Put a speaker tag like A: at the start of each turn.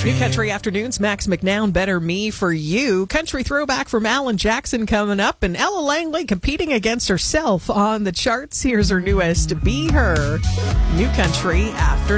A: Country.
B: New Country Afternoons, Max McNown, Better Me for You. Country throwback from Alan Jackson coming up, and Ella Langley competing against herself on the charts. Here's her newest, Be Her. New Country Afternoons.